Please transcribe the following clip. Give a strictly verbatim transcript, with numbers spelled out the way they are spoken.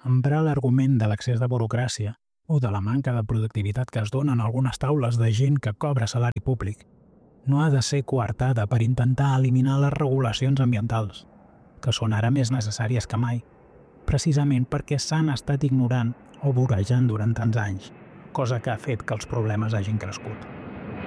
Emprar l'argument de l'excés de burocràcia o de la manca de productivitat que es dona en algunes taules de gent que cobra salari públic no ha de ser coartada per intentar eliminar les regulacions ambientals, que són ara més necessàries que mai, precisament perquè s'han estat ignorant o vorejant durant tants anys, cosa que ha fet que els problemes hagin crescut.